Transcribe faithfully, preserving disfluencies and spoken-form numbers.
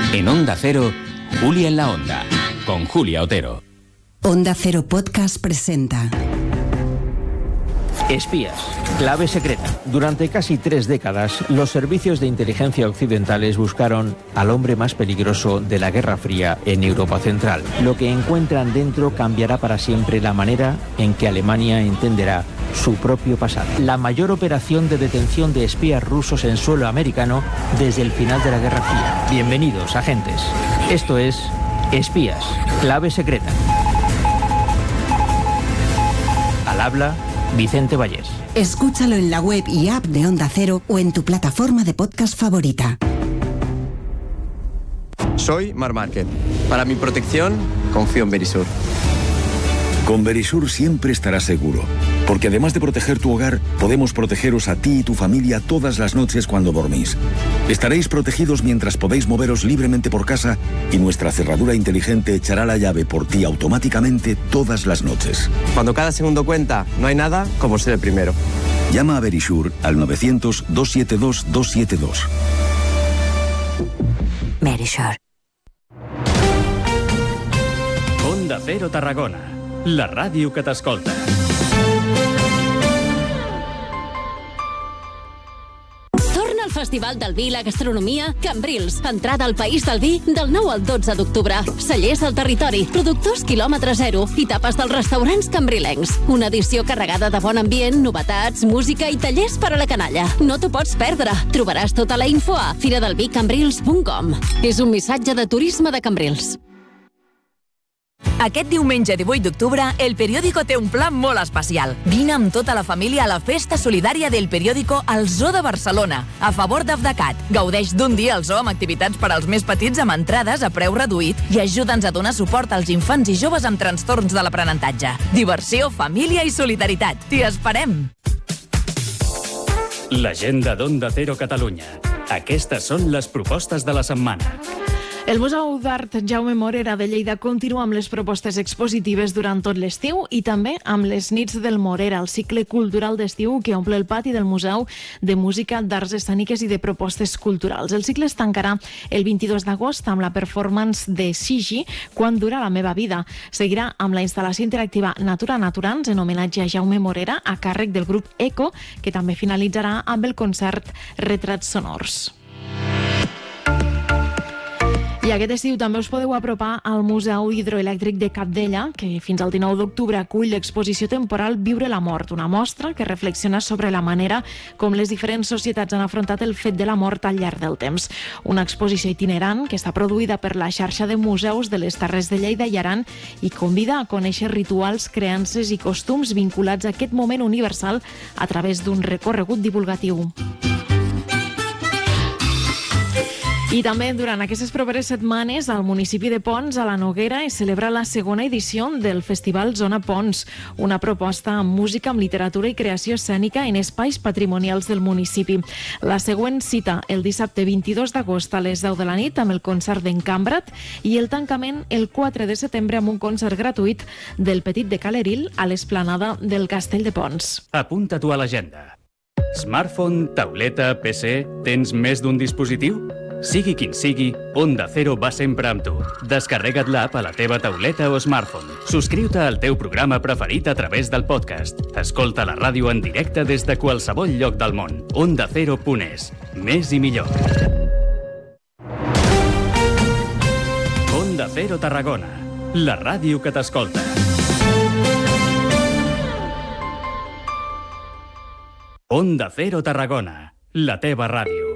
En Onda Cero, Julia en la Onda, con Julia Otero. Onda Cero Podcast presenta Espías, clave secreta. Durante casi tres décadas, los servicios de inteligencia occidentales buscaron al hombre más peligroso de la Guerra Fría en Europa Central. Lo que encuentran dentro cambiará para siempre la manera en que Alemania entenderá su propio pasado. La mayor operación de detención de espías rusos en suelo americano desde el final de la Guerra Fría. Bienvenidos, agentes. Esto es Espías, clave secreta. Al habla Vicente Vallés. Escúchalo en la web y app de Onda Cero o en tu plataforma de podcast favorita. Soy Mar Márquez. Para mi protección, confío en Verisur. Con Verisur siempre estarás seguro, porque además de proteger tu hogar, podemos protegeros a ti y tu familia todas las noches cuando dormís. Estaréis protegidos mientras podéis moveros libremente por casa y nuestra cerradura inteligente echará la llave por ti automáticamente todas las noches. Cuando cada segundo cuenta, no hay nada como ser el primero. Llama a Verisur al novecientos, doscientos setenta y dos, doscientos setenta y dos. Verisur. Onda Cero Tarragona, la ràdio que t'escolta. Torna al Festival del Vi i la Gastronomia Cambrils. Entrada al País del Vi del nou al dotze d'octubre. Cellers al territori, productors quilòmetre zero i tapes dels restaurants cambrilencs. Una edició carregada de bon ambient, novetats, música i tallers per a la canalla. No t'ho pots perdre. Trobaràs tota la info a firadelvicambrils punt com. És un missatge de turisme de Cambrils. Aquest diumenge divuit d'octubre, El Periódico té un pla molt especial. Vine amb tota la família a la festa solidària del Periódico al Zoo de Barcelona, a favor d'Afdecat. Gaudeix d'un dia al zoo amb activitats per als més petits amb entrades a preu reduït i ajuda'ns a donar suport als infants i joves amb trastorns de l'aprenentatge. Diversió, família i solidaritat. T'hi esperem! L'agenda d'Onda Cero Catalunya. Aquestes són les propostes de la setmana. El Museu d'Art Jaume Morera de Lleida continua amb les propostes expositives durant tot l'estiu i també amb les nits del Morera, el cicle cultural d'estiu que omple el pati del Museu de Música, d'Arts Escèniques i de Propostes Culturals. El cicle es tancarà el vint-i-dos d'agost amb la performance de Sigi, Quan dura la meva vida. Seguirà amb la instal·lació interactiva Natura Naturans en homenatge a Jaume Morera a càrrec del grup Eco, que també finalitzarà amb el concert Retrats Sonors. I aquest estiu també us podeu apropar al Museu Hidroelèctric de Cabdella, que fins al dinou d'octubre acull l'exposició temporal Viure la mort, una mostra que reflexiona sobre la manera com les diferents societats han afrontat el fet de la mort al llarg del temps. Una exposició itinerant que està produïda per la xarxa de museus de les Terres de Lleida i Aran i convida a conèixer rituals, creences i costums vinculats a aquest moment universal a través d'un recorregut divulgatiu. I també durant aquestes properes setmanes al municipi de Pons, a la Noguera, es celebra la segona edició del Festival Zona Pons, una proposta amb música, amb literatura i creació escènica en espais patrimonials del municipi. La següent cita el dissabte vint-i-dos d'agost a les deu de la nit amb el concert d'Encambrat i el tancament el quatre de setembre amb un concert gratuït del Petit de Caleril a l'esplanada del Castell de Pons. Apunta-t'ho a l'agenda. Smartphone, tauleta, P C, tens més d'un dispositiu? Sigui quin sigui, Onda Cero va sempre amb tu. Descarrega't l'app a la teva tauleta o smartphone. Subscriu-te al teu programa preferit a través del podcast. Escolta la ràdio en directe des de qualsevol lloc del món. onda cero punt es. Més i millor. Onda Cero Tarragona. La ràdio que t'escolta. Onda Cero Tarragona. La teva ràdio.